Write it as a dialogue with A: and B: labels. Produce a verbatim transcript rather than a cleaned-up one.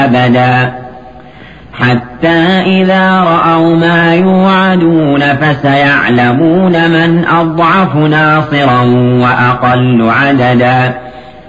A: أبدا حتى إذا رأوا ما يوعدون فسيعلمون من أضعف ناصرا وأقل عددا